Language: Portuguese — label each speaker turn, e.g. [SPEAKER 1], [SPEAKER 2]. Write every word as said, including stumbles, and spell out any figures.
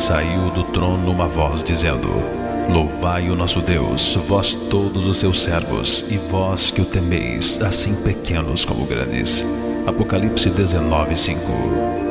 [SPEAKER 1] saiu do trono uma voz dizendo: Louvai o nosso Deus, vós todos os seus servos, e vós que o temeis, assim pequenos como grandes. Apocalipse dezenove, cinco.